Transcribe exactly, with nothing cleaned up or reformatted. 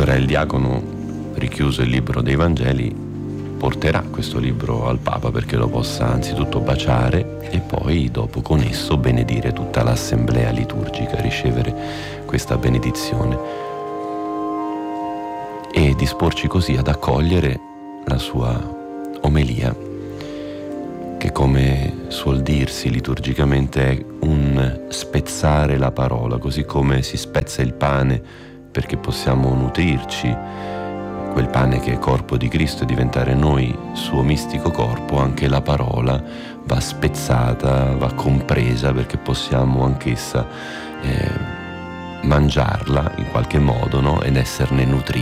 ora il diacono, richiuso il libro dei Vangeli, porterà questo libro al Papa perché lo possa anzitutto baciare e poi dopo con esso benedire tutta l'assemblea liturgica, ricevere questa benedizione e disporci così ad accogliere la sua omelia, che come suol dirsi liturgicamente è un spezzare la parola, così come si spezza il pane perché possiamo nutrirci, quel pane che è corpo di Cristo e diventare noi suo mistico corpo, anche la parola va spezzata, va compresa perché possiamo anch'essa eh, mangiarla in qualche modo, no? Ed esserne nutriti.